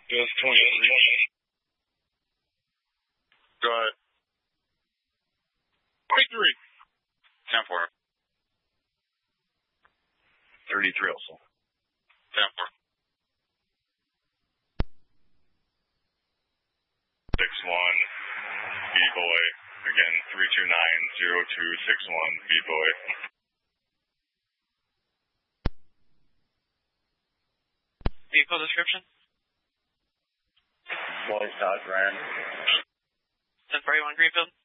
Yes, 23. Go ahead. 23. 10-4. 33 also. 10-4. 6-1, B-Boy. Again, 329-0261, B-Boy. Vehicle description? Boys Dodge Ram. 10-41 Greenfield.